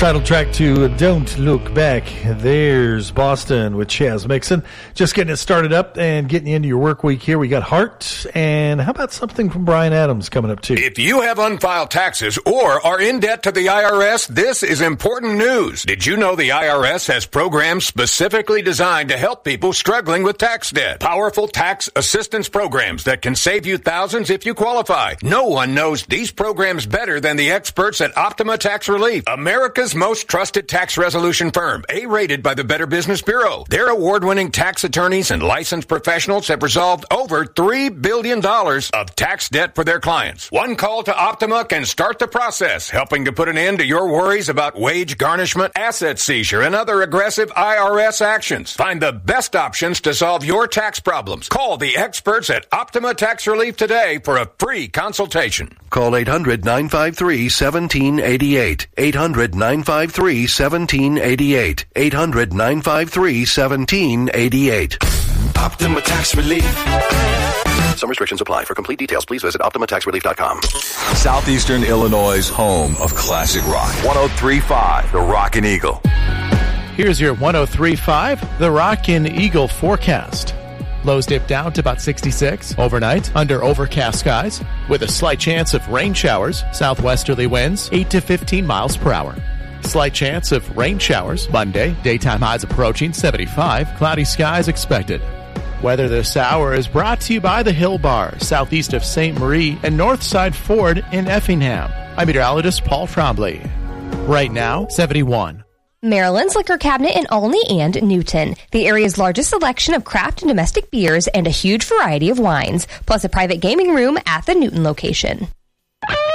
Title track to Don't Look Back. There's Boston with Chaz Mixon. Just getting it started up and getting you into your work week here. We got Heart, and how about something from Bryan Adams coming up too? If you have unfiled taxes or are in debt to the IRS, this is important news. Did you know the IRS has programs specifically designed to help people struggling with tax debt? Powerful tax assistance programs that can save you thousands if you qualify. No one knows these programs better than the experts at Optima Tax Relief, America's most trusted tax resolution firm, A-rated by the Better Business Bureau. Their award-winning tax attorneys and licensed professionals have resolved over $3 billion of tax debt for their clients. One call to Optima can start the process, helping to put an end to your worries about wage garnishment, asset seizure, and other aggressive IRS actions. Find the best options to solve your tax problems. Call the experts at Optima Tax Relief today for a free consultation. Call 800-953-1788. 800-953-1788. 800-953-1788. Optima Tax Relief. Some restrictions apply. For complete details, please visit OptimaTaxRelief.com. Southeastern Illinois' home of classic rock. 103.5, The Rockin' Eagle. Here's your 103.5, The Rockin' Eagle forecast. Lows dip down to about 66 overnight under overcast skies with a slight chance of rain showers, southwesterly winds 8 to 15 miles per hour. Slight chance of rain showers Monday, daytime highs approaching 75, cloudy skies expected. Weather this hour is brought to you by the Hill Bar, southeast of St. Marie and Northside Ford in Effingham. I'm meteorologist Paul Trombley. Right now, 71. Maryland's Liquor Cabinet in Olney and Newton. The area's largest selection of craft and domestic beers and a huge variety of wines, plus a private gaming room at the Newton location.